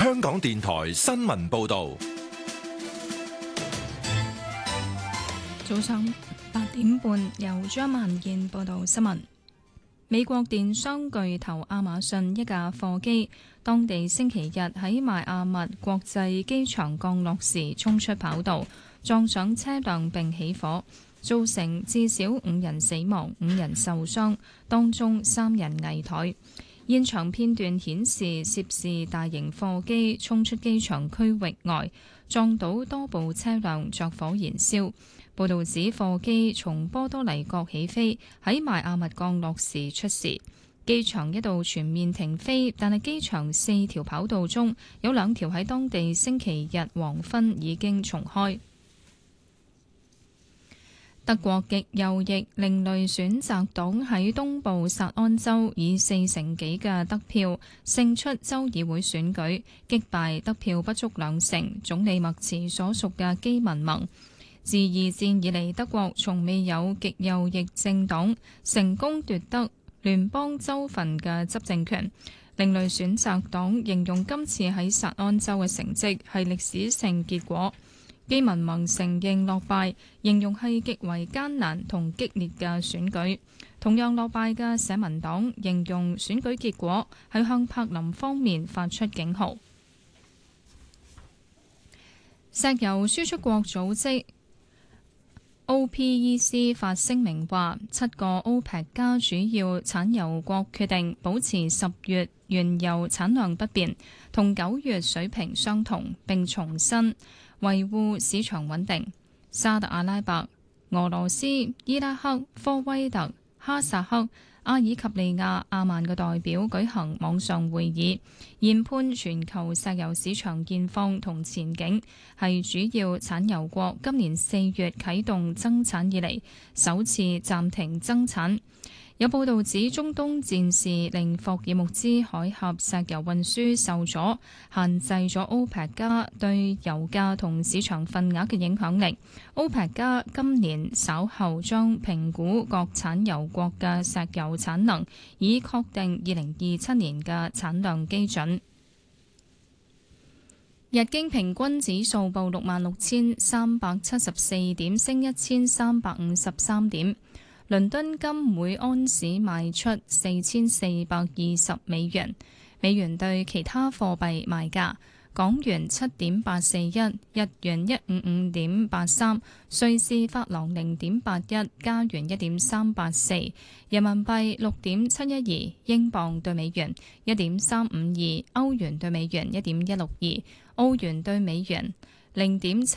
香港電台新聞報道。 早上8點半，由張萬燕報道新聞。美國電商巨頭亞馬遜一架貨機，當地星期日喺邁阿密國際機場降落時衝出跑道，撞上車輛並起火，造成至少5人死亡、5人受傷，當中3人危殆。現場片段顯示，涉事大型貨機衝出機場區域外，撞到多部車輛，着火燃燒。報導指貨機從波多黎各起飛，喺邁阿密降落時出事。機場一度全面停飛，但係機場4條跑道中有2條喺當地星期日黃昏已經重開。德國極右翼另類選擇黨喺東部薩安州以4成幾嘅得票勝出州議會選舉，擊敗得票不足2成總理默茨所屬嘅基民盟。自二戰以嚟，德國從未有極右翼政黨成功奪得聯邦州份嘅執政權。另類選擇黨形容今次喺薩安州嘅成績係歷史性結果。基民盟承認落敗，形容係極為艱難同激烈嘅選舉。同樣落敗嘅社民黨形容選舉結果係向柏林方面發出警號。石油輸出國組織OPEC 發聲明話，7個 OPEC 加主要產油國決定保持10月原油產量不變，同9月水平相同，並重申維護市場穩定。沙特阿拉伯、俄羅斯、伊拉克、科威特、哈薩克、阿爾及利亞、阿曼嘅代表舉行網上會議，研判全球石油市場現況同前景，係主要產油國今年4月啟動增產以嚟首次暫停增產。有報道指，中東戰事令霍爾木茲海峽石油運輸受阻，限制咗 OPEC 加對油價同市場份額嘅影響力。OPEC 加今年稍後將評估各產油國嘅石油產能，以確定2027年嘅產量基準。日經平均指數報66,374點，升1353點。倫敦金每安士賣出4420美元，美元對其他貨幣賣價：港元7.841，日元155.83，瑞士法郎0.81，加元1.384，人民幣6.712，英鎊對美元1.352，歐元對美元1.162，澳元對美元0.7